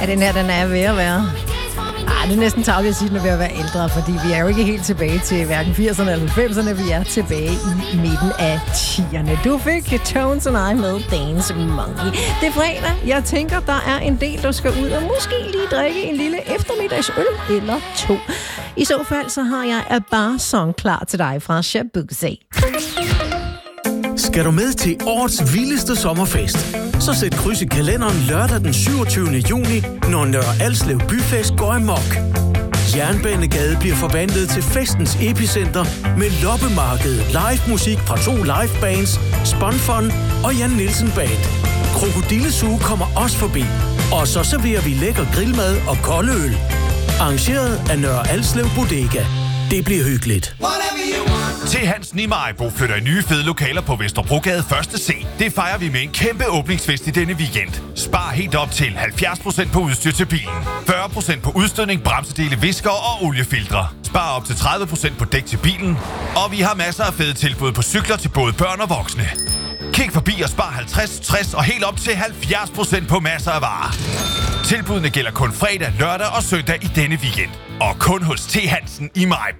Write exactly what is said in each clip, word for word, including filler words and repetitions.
den her, den er ved at være... Ej, det er næsten tarveligt at sige, når vi er ved at være ældre, fordi vi er jo ikke helt tilbage til hverken firserne eller halvfemserne. Vi er tilbage i midten af tierne. Du fik Tones and I med Dance Monkey. Det er fredag. Jeg tænker, der er en del, der skal ud og måske lige drikke en lille eftermiddagsøl eller to. I så fald, så har jeg A Bar Song klar til dig fra Shabuzi. Skal du med til årets vildeste sommerfest? Så sæt kryds i kalenderen lørdag den syvogtyvende juni, når Nørre Alslev Byfest går amok. Jernbanegade bliver forvandlet til festens epicenter med loppemarked, live musik fra to livebands, Spånfon og Jan Nielsen Band. Krokodillesuge kommer også forbi, og så serverer vi lækker grillmad og kold øl. Arrangeret af Nørre Alslev Bodega. Det bliver hyggeligt. Til Hansen i Maribo flytter i nye fede lokaler på Vesterbrogade første C. Det fejrer vi med en kæmpe åbningsfest i denne weekend. Spar helt op til halvfjerds procent på udstyr til bilen, fyrre procent på udstødning, bremsedele, visker og oliefiltre. Spar op til tredive procent på dæk til bilen, og vi har masser af fede tilbud på cykler til både børn og voksne. Kig forbi og spar halvtreds, tres og helt op til halvfjerds procent på masser af varer. Tilbudene gælder kun fredag, lørdag og søndag i denne weekend. Og kun hos T. Hansen i Maribo.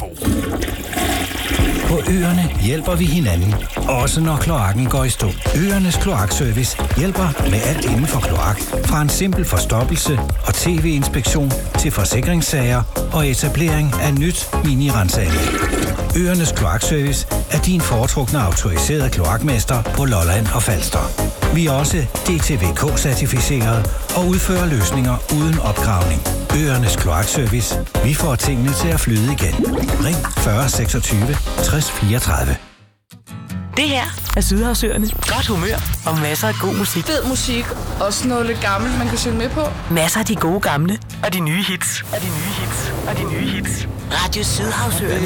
På Øerne hjælper vi hinanden, også når kloakken går i stå. Øernes kloakservice hjælper med alt inden for kloak. Fra en simpel forstoppelse og tv-inspektion til forsikringssager og etablering af nyt mini-renseanlæg. Øernes kloakservice er din foretrukne autoriserede kloakmester på Lolland og Falster. Vi er også D T V K-certificeret og udfører løsninger uden opgravning. Øernes kloakservice. Vi får tingene til at flyde igen. Ring fyrre seksogtyve tres fireogtredive. Det her er Sydhavsøerne. Godt humør og masser af god musik. Fed musik. Også noget lidt gammelt, man kan synge med på. Masser af de gode gamle og de nye hits. Og de nye hits. Og de nye hits. Radio Sydhavsøerne.